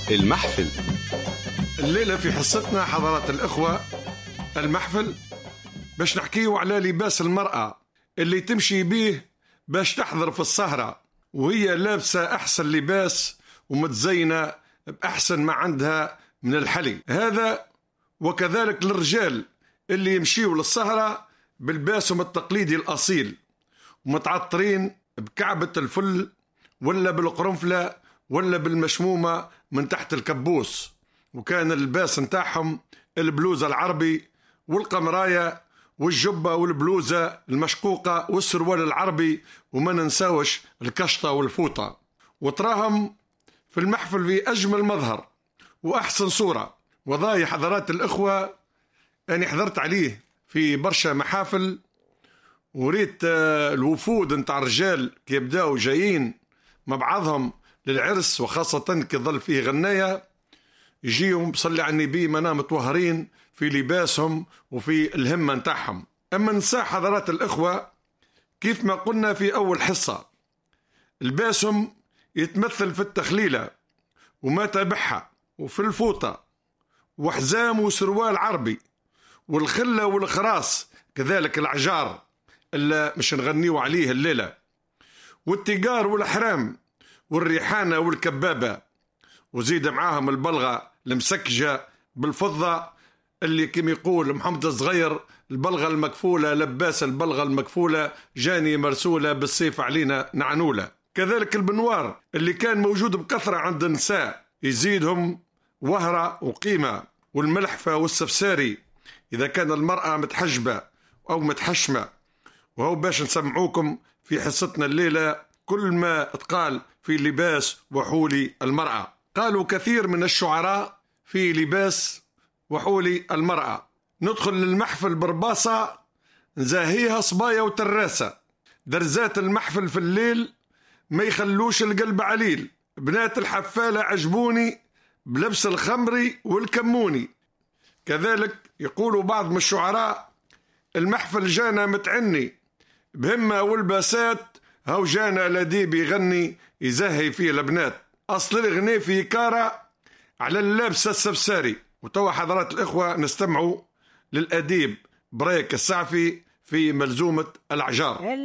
المحفل. الليلة في حصتنا حضرات الإخوة المحفل باش نحكيو على لباس المرأة اللي تمشي بيه باش تحضر في السهرة وهي لابسة أحسن لباس ومتزينة بأحسن ما عندها من الحلي. هذا وكذلك للرجال اللي يمشيوا للسهرة بلباسهم التقليدي الأصيل ومتعطرين بكعبة الفل ولا بالقرنفلة ولا بالمشمومة من تحت الكبوس، وكان اللباس نتاعهم البلوزة العربي والقمراية والجبة والبلوزة المشقوقة والسروال العربي، وما ننساوش الكشطة والفوطة. وتراهم في المحفل في أجمل مظهر وأحسن صورة. وضاي حضرات الإخوة أني حضرت عليه في برشا محافل وريت الوفود نتاع الرجال كي يبداو جايين مع بعضهم للعرس، وخاصة كي ظل فيه غناية يجيهم صلي على النبي منا متوهرين في لباسهم وفي الهمة نتاعهم. أما نساء حضرات الإخوة كيف ما قلنا في أول حصة لباسهم يتمثل في التخليلة وما تبعها وفي الفوطة وحزام وسروال عربي والخلة والخراس، كذلك العجار اللي مش نغنيو عليه الليلة، والتيجار والحرام والريحانة والكبابة، وزيد معاهم البلغة المسكجة بالفضة اللي كم يقول محمد الصغير البلغة المكفولة لباس البلغة المكفولة جاني مرسولة بالسيف علينا نعنولة. كذلك البنوار اللي كان موجود بكثرة عند النساء يزيدهم وهرة وقيمة، والملحفة والسفساري إذا كان المرأة متحجبة أو متحشمة. وهو باش نسمعوكم في حصتنا الليلة كل ما اتقال في لباس وحولي المرأة. قالوا كثير من الشعراء في لباس وحولي المرأة. ندخل للمحفل برباصة نزاهيها صبايا وتراسة، درزات المحفل في الليل ما يخلوش القلب عليل، بنات الحفالة عجبوني بلبس الخمري والكموني. كذلك يقولوا بعض من الشعراء المحفل جانا متعني بهمة والباسات، هاو جانا لديب يغني يزهي فيه البنات، أصل الغني في كارة على اللابسة السفساري. وتوا حضرات الإخوة نستمعوا للأديب بريك السعفي في ملزومة العجار.